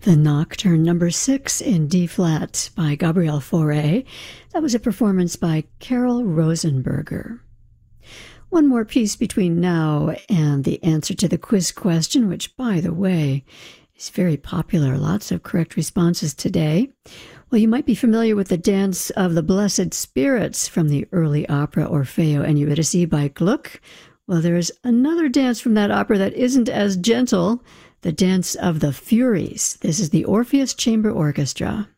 The Nocturne number 6 in D-flat by Gabriel Fauré. That was a performance by Carol Rosenberger. One more piece between now and the answer to the quiz question, which, by the way, is very popular. Lots of correct responses today. Well, you might be familiar with the Dance of the Blessed Spirits from the early opera Orfeo and Eurydice by Gluck. Well, there's another dance from that opera that isn't as gentle, the Dance of the Furies. This is the Orpheus Chamber Orchestra.